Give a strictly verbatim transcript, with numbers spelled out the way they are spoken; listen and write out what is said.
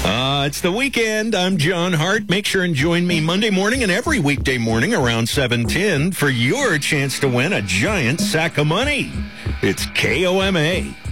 Uh, it's the weekend. I'm John Hart. Make sure and join me Monday morning and every weekday morning around seven ten for your chance to win a giant sack of money. It's K O M A.